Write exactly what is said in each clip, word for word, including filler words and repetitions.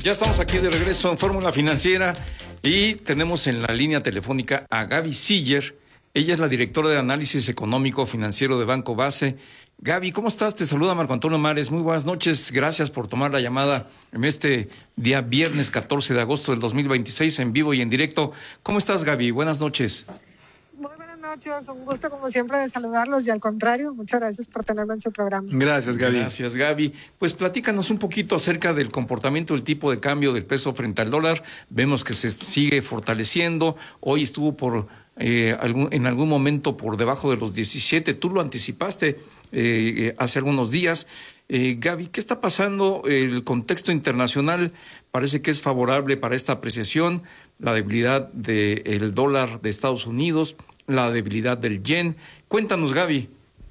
Ya estamos aquí de regreso en Fórmula Financiera y tenemos en la línea telefónica a Gaby Siller. Ella es la directora de análisis económico financiero de Banco Base. Gaby, ¿cómo estás? Te saluda Marco Antonio Mares. Muy buenas noches. Gracias por tomar la llamada en este día viernes catorce de agosto del dos mil veintiséis en vivo y en directo. ¿Cómo estás, Gaby? Buenas noches. Muy buenas noches. Un gusto, como siempre, de saludarlos y al contrario, muchas gracias por tenerme en su programa. Gracias, Gaby. Gracias, Gaby. Pues platícanos un poquito acerca del comportamiento del tipo de cambio del peso frente al dólar. Vemos que se sigue fortaleciendo. Hoy estuvo por eh, algún, en algún momento por debajo de los diecisiete. Tú lo anticipaste eh, hace algunos días. Eh, Gaby, ¿qué está pasando? El contexto internacional parece que es favorable para esta apreciación, la debilidad del dólar de Estados Unidos, la debilidad del yen. Cuéntanos, Gaby.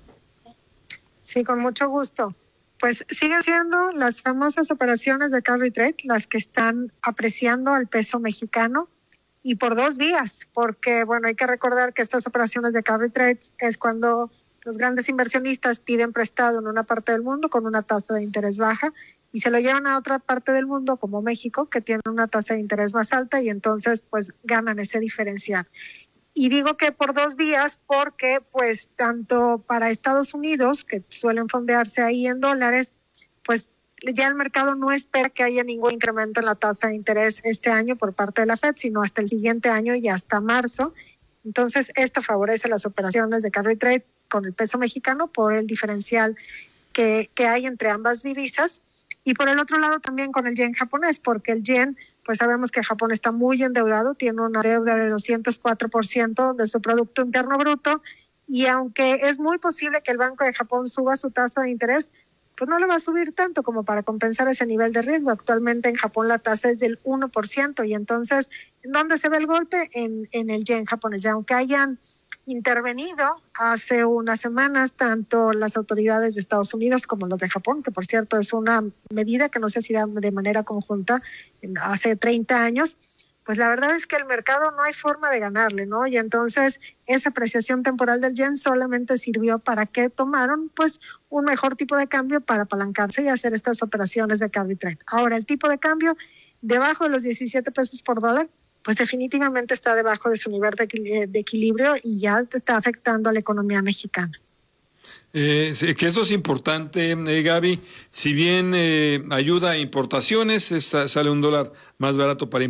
Sí, con mucho gusto. Pues siguen siendo las famosas operaciones de carry trade las que están apreciando al peso mexicano y por dos vías, porque bueno, hay que recordar que estas operaciones de carry trade es cuando los grandes inversionistas piden prestado en una parte del mundo con una tasa de interés baja y se lo llevan a otra parte del mundo como México, que tiene una tasa de interés más alta y entonces pues ganan ese diferencial. Y digo que por dos vías porque pues tanto para Estados Unidos, que suelen fondearse ahí en dólares, pues ya el mercado no espera que haya ningún incremento en la tasa de interés este año por parte de la Fed, sino hasta el siguiente año y hasta marzo. Entonces esto favorece las operaciones de carry trade con el peso mexicano por el diferencial que, que hay entre ambas divisas. Y por el otro lado también con el yen japonés, porque el yen, pues sabemos que Japón está muy endeudado, tiene una deuda de doscientos cuatro por ciento de su Producto Interno Bruto, y aunque es muy posible que el Banco de Japón suba su tasa de interés, pues no le va a subir tanto como para compensar ese nivel de riesgo. Actualmente en Japón la tasa es del uno por ciento, y entonces, ¿en dónde se ve el golpe? En, en el yen japonés. Ya aunque hayan intervenido hace unas semanas tanto las autoridades de Estados Unidos como los de Japón, que por cierto es una medida que no se hacía de manera conjunta hace treinta años, pues la verdad es que el mercado no hay forma de ganarle, ¿no? Y entonces esa apreciación temporal del yen solamente sirvió para que tomaron pues un mejor tipo de cambio para apalancarse y hacer estas operaciones de carry trade. Ahora, el tipo de cambio debajo de los diecisiete pesos por dólar, pues definitivamente está debajo de su nivel de, de equilibrio y ya está afectando a la economía mexicana. Eh, que eso es importante, eh, Gaby. Si bien eh, ayuda a importaciones, es, sale un dólar más barato para